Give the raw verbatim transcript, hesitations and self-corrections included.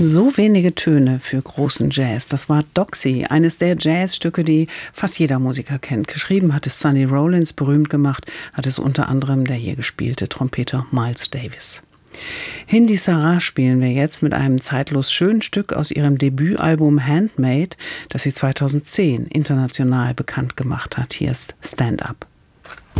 So wenige Töne für großen Jazz. Das war Doxy, eines der Jazzstücke, die fast jeder Musiker kennt. Geschrieben hat es Sonny Rollins, berühmt gemacht hat es unter anderem der hier gespielte Trompeter Miles Davis. Hindi Sara spielen wir jetzt mit einem zeitlos schönen Stück aus ihrem Debütalbum Handmade, das sie zweitausendzehn international bekannt gemacht hat. Hier ist Stand Up.